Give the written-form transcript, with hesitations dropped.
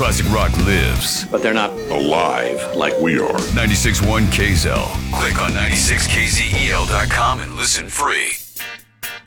classic rock lives. But they're not alive like we are. 96.1 KZEL. Click on 96kzel.com and listen free.